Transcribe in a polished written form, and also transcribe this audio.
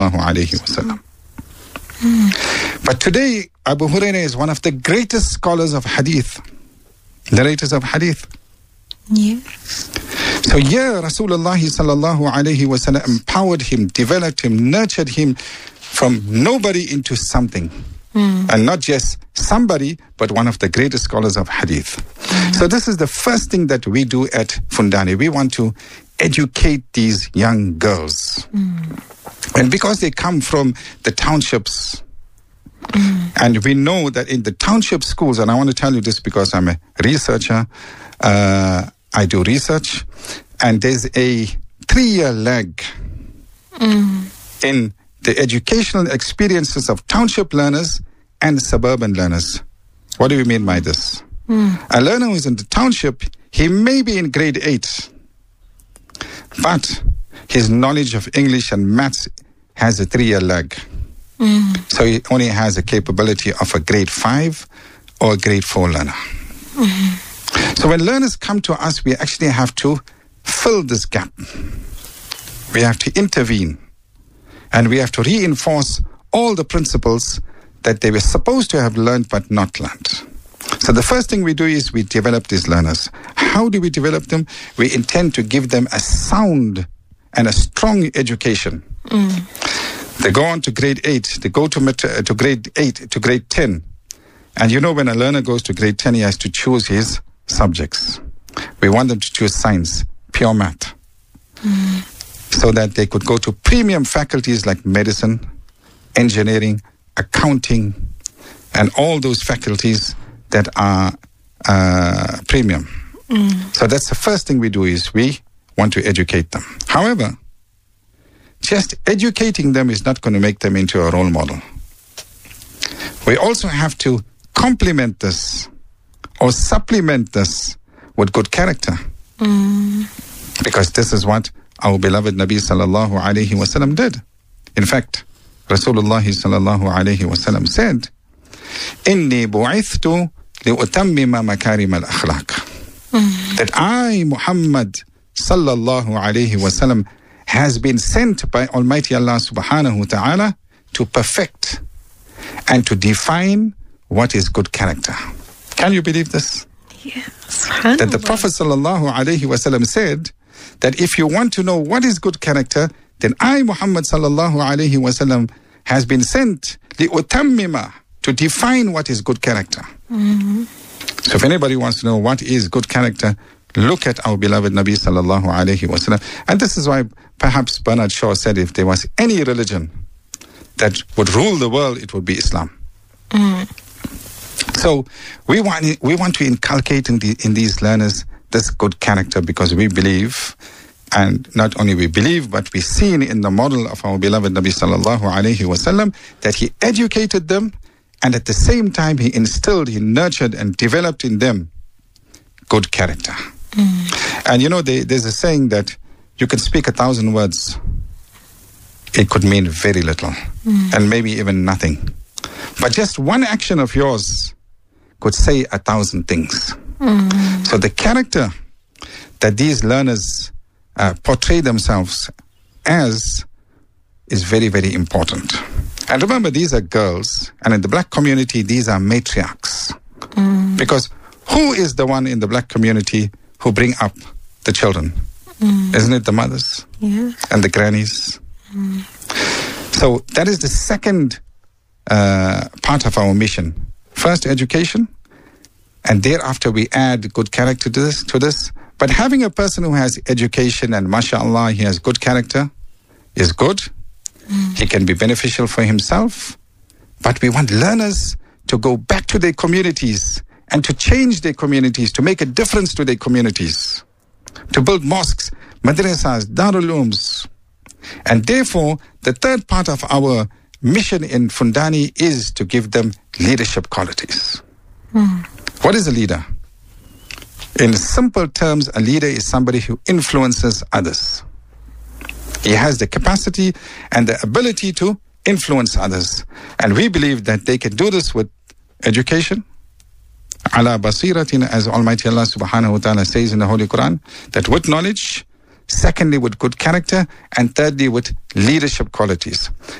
alayhi wasallam. But today, Abu Hurairah is one of the greatest scholars of hadith, narrators of hadith. Yes. So here, Rasulullah sallallahu alayhi wasallam empowered him, developed him, nurtured him from nobody into something. And not just somebody, but one of the greatest scholars of hadith. So this is the first thing that we do at Fundani. We want to educate these young girls. And because they come from the townships, and we know that in the township schools, and I want to tell you this because I'm a researcher, I do research, and there's a 3-year lag in the educational experiences of township learners and suburban learners. What do we mean by this? A learner who is in the township, he may be in grade 8, but his knowledge of English and maths has a 3-year lag. So he only has a capability of a grade 5 or a grade 4 learner. So when learners come to us, we actually have to fill this gap. We have to intervene. And we have to reinforce all the principles that they were supposed to have learned but not learned. So the first thing we do is we develop these learners. How do we develop them? We intend to give them a sound and a strong education. They go on to grade 8. They go to grade 8, to grade 10. And you know, when a learner goes to grade 10, he has to choose his subjects. We want them to choose science, pure math. So that they could go to premium faculties like medicine, engineering, accounting, and all those faculties that are premium. So that's the first thing we do, is we want to educate them. However, just educating them is not going to make them into a role model. We also have to complement this or supplement this with good character. Because this is what our beloved Nabi sallallahu alayhi wasallam did. In fact, Rasulullah sallallahu alayhi wasallam said, "Inni bu'ithtu li'utammima makarim al-akhlaq." That I, Muhammad sallallahu alayhi wasallam, has been sent by Almighty Allah subhanahu wa ta'ala to perfect and to define what is good character. Can you believe this? Yes. That the Prophet sallallahu alayhi wasallam said that if you want to know what is good character, then I, Muhammad sallallahu alayhi wasallam, has been sent li'utammima, to define what is good character. So if anybody wants to know what is good character, look at our beloved Nabi sallallahu alayhi wasallam. And this is why perhaps Bernard Shaw said, if there was any religion that would rule the world, it would be Islam. So we want to inculcate in these learners this good character, because we believe, and not only we believe, but we see in the model of our beloved Nabi sallallahu alayhi wasallam that he educated them, and at the same time he instilled, he nurtured and developed in them good character. And you know, there's a saying that you can speak 1,000 words, it could mean very little, and maybe even nothing. But just one action of yours could say 1,000 things. So the character that these learners portray themselves as is very, very important. And remember, these are girls, and in the black community, these are matriarchs. Because who is the one in the black community who bring up the children? Isn't it the mothers? Yes. And the grannies? So that is the second part of our mission. First, education, and thereafter we add good character to this. But having a person who has education and mashallah, he has good character, is good. He can be beneficial for himself. But we want learners to go back to their communities and to change their communities, to make a difference to their communities, to build mosques, madrasas, darul ulooms. And therefore, the third part of our mission in Fundani is to give them leadership qualities. What is a leader? In simple terms, a leader is somebody who influences others. He has the capacity and the ability to influence others. And we believe that they can do this with education. Ala basiratin, as Almighty Allah subhanahu wa ta'ala says in the Holy Quran, that with knowledge, secondly with good character, and thirdly with leadership qualities.